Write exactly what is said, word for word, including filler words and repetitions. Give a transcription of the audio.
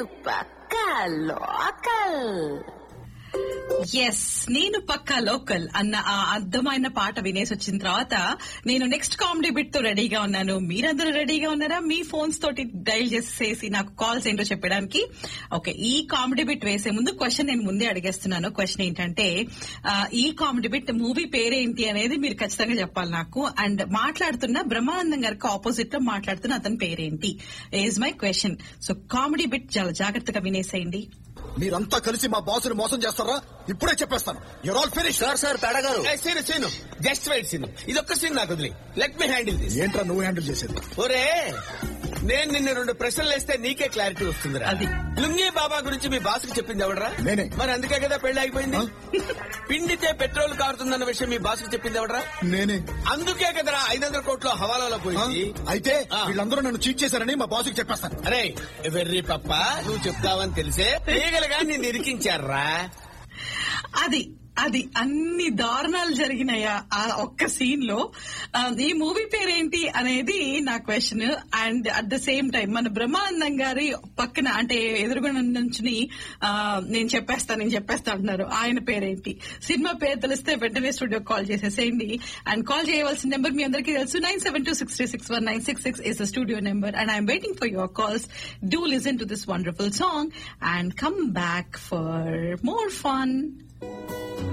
పక్కా local. Yes, నేను పక్కా local అన్న ఆ అర్థమైన పాట వినేసి వచ్చిన తర్వాత నేను నెక్స్ట్ కామెడీ బిట్ తో రెడీగా ఉన్నాను. మీరందరూ రెడీగా ఉన్నారా? మీ ఫోన్స్ తోటి డైల్ చేసేసి నాకు కాల్స్ ఏంటో చెప్పడానికి. ఓకే, ఈ కామెడీ బిట్ వేసే ముందు క్వశ్చన్ నేను ముందే అడిగేస్తున్నాను. క్వశ్చన్ ఏంటంటే, ఈ కామెడీ బిట్ మూవీ పేరేంటి అనేది మీరు ఖచ్చితంగా చెప్పాలి నాకు. అండ్ మాట్లాడుతున్న బ్రహ్మానందం గారికి ఆపోజిట్ లో మాట్లాడుతున్న అతని పేరేంటి is my question. So comedy bit చాలా జాగ్రత్తగా వినేసేయండి. మీరంతా కలిసి మా బాసుని మోసం చేస్తారా? ఇప్పుడే చెప్పేస్తాను. Your all finish. Sir sir పేడ గారు, scene scene just wait scene, ఇదొక్క scene నాకు వదిలి, లెట్ మీ హ్యాండిల్ దిస్. ఏంట్రా నువ్వు హ్యాండిల్ చేసేది? ఒరే, నేను నిన్న రెండు ప్రశ్నలు వేస్తే నీకే క్లారిటీ వస్తుందిరా. అది లుంగీ బాబా గురించి మీ బాస్కి చెప్పింది ఎవడరా? నేనే. మరి అందుకే కదా పెళ్లి అయిపోయింది. పిండితే పెట్రోల్ కారుతుందన్న విషయం మీ బాస్కి చెప్పింది ఎవడరా? నేనే. అందుకే కదరా ఐదు వందల కోట్ల హవాలాలో పోయింది. అయితే వీళ్ళందరూ నన్ను చీట్ చేశారని మా బాసుకి చెప్పేస్తాను. అరే వెర్రి పప్ప, నువ్వు చెప్తావని తెలిసే లీగల్గా నిన్ను ఇరికించారా? అది అది అన్ని దారుణాలు జరిగినాయా ఆ ఒక్క సీన్ లో? ఈ మూవీ పేరేంటి అనేది నా question. And at the same time మన బ్రహ్మానందం గారి పక్కన అంటే ఎదురుగున నుంచి నేను చెప్పేస్తా నేను చెప్పేస్తా అంటున్నారు, ఆయన పేరేంటి? సినిమా పేరు తెలిస్తే వెంటనే స్టూడియో కాల్ చేసేసేయండి. అండ్ కాల్ చేయవలసిన నెంబర్ మీ అందరికీ తెలుసు, nine seven two six three six one nine six six is the studio number. And I'm waiting for your calls. Do listen to this wonderful song and come back for more fun.